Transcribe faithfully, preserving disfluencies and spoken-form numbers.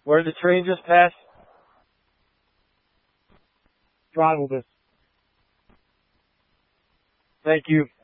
Where did the train just pass? Throttled us. Thank you.